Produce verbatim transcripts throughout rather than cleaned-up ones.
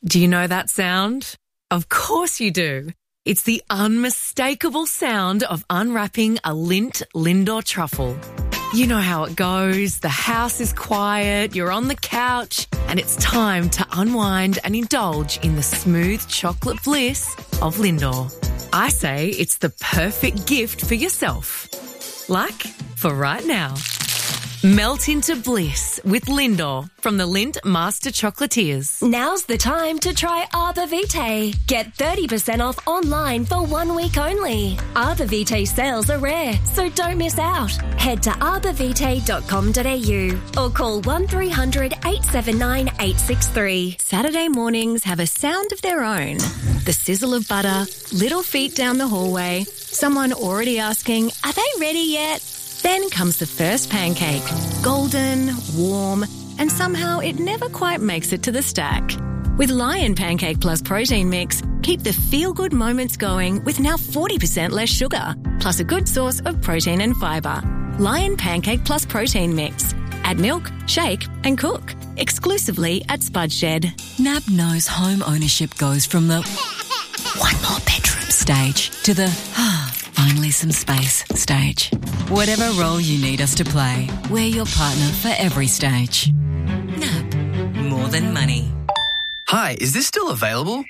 Do you know that sound? Of course you do. It's the unmistakable sound of unwrapping a Lindt Lindor truffle. You know how it goes. The house is quiet, you're on the couch, and it's time to unwind and indulge in the smooth chocolate bliss of Lindor. I say it's the perfect gift for yourself. Like for right now. Melt into bliss with Lindor from the Lindt Master Chocolatiers. Now's the time to try Arbor Vitae. Get thirty percent off online for one week only. Arbor Vitae sales are rare, so don't miss out. Head to arbor vitae dot com dot a u or call one three hundred eight seven nine eight six three. Saturday mornings have a sound of their own. The sizzle of butter, little feet down the hallway, someone already asking, are they ready yet? Then comes the first pancake, golden, warm, and somehow it never quite makes it to the stack. With Lion Pancake Plus Protein Mix, keep the feel-good moments going with now forty percent less sugar, plus a good source of protein and fibre. Lion Pancake Plus Protein Mix. Add milk, shake and cook. Exclusively at Spud Shed. N A B knows home ownership goes from the one more bedroom stage to the finally some space stage. Whatever role you need us to play, we're your partner for every stage. N A B, more than money. Hi, is this still available?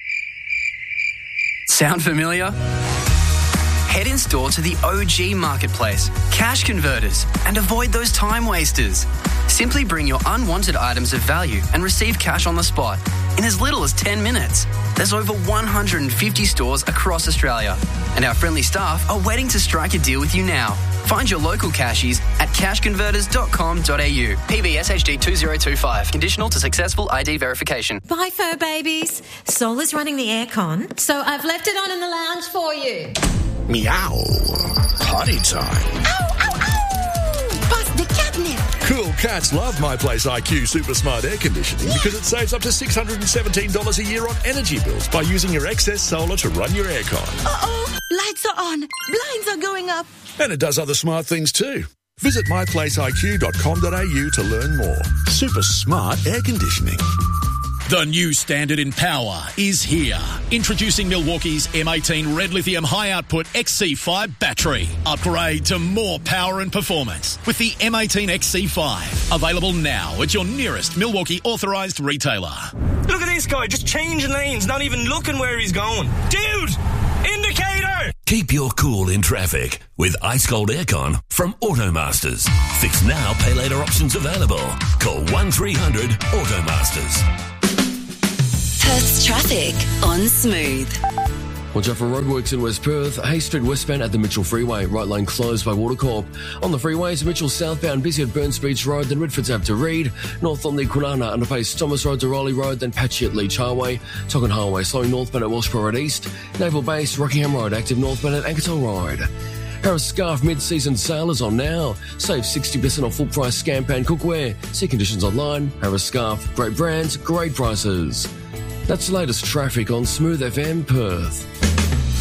Sound familiar? Head in store to the O G Marketplace, Cash Converters, and avoid those time wasters. Simply bring your unwanted items of value and receive cash on the spot in as little as ten minutes. There's over one hundred fifty stores across Australia, and our friendly staff are waiting to strike a deal with you now. Find your local cashies at cash converters dot com dot a u. P B S H D two zero two five. Conditional to successful I D verification. Bye, fur babies. Sol is running the aircon, so I've left it on in the lounge for you. Meow. Potty time. Ow, ow, ow! Bust the catnip. Cool cats love My Place I Q Super Smart Air Conditioning because it saves up to six hundred seventeen dollars a year on energy bills by using your excess solar to run your aircon. Uh-oh, lights are on, blinds are going up. And it does other smart things too. Visit my place I Q dot com dot a u to learn more. Super smart air conditioning. The new standard in power is here. Introducing Milwaukee's M eighteen Red Lithium High Output X C five battery. Upgrade to more power and performance with the M eighteen X C five. Available now at your nearest Milwaukee authorised retailer. Look at this guy, just changing lanes, not even looking where he's going. Dude! Indicator! Keep your cool in traffic with Ice Cold Aircon from Automasters. Fix now, pay later options available. Call one three hundred Automasters. Perth's traffic on Smooth. Watch out for roadworks in West Perth. Hay Street westbound at the Mitchell Freeway. Right lane closed by Watercorp. On the freeways, Mitchell southbound busy at Burns Beach Road, then Redford's Ave to Reed. North on the Kwinana underpass Thomas Road to Raleigh Road, then patchy at Leach Highway. Toggin Highway slowing northbound at Wellsborough Road East. Naval Base, Rockingham Road active northbound at Ankerton Road. Harris Scarf mid-season sale is on now. Save sixty percent off full-price Scampan cookware. See conditions online. Harris Scarf, great brands, great prices. That's the latest traffic on Smooth F M Perth.